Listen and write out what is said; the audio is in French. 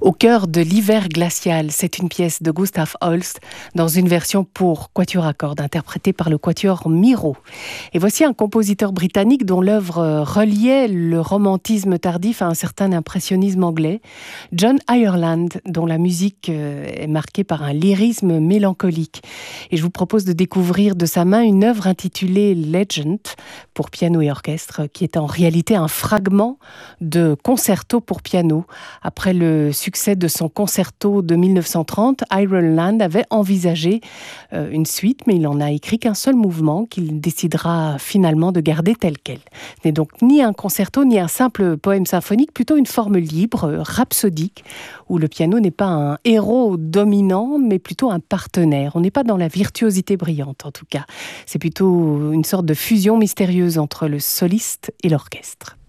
Au cœur de l'hiver glacial, c'est une pièce de Gustav Holst dans une version pour quatuor à cordes interprétée par le quatuor Miro. Et voici un compositeur britannique dont l'œuvre reliait le romantisme tardif à un certain impressionnisme anglais, John Ireland, dont la musique est marquée par un lyrisme mélancolique. Et je vous propose de découvrir de sa main une œuvre intitulée Legend pour piano et orchestre, qui est en réalité un fragment de concerto pour piano. Après le succès de son concerto de 1930, Ireland avait envisagé une suite, mais il n'en a écrit qu'un seul mouvement qu'il décidera finalement de garder tel quel. Ce n'est donc ni un concerto ni un simple poème symphonique, plutôt une forme libre, rhapsodique, où le piano n'est pas un héros dominant, mais plutôt un partenaire. On n'est pas dans la virtuosité brillante en tout cas. C'est plutôt une sorte de fusion mystérieuse entre le soliste et l'orchestre.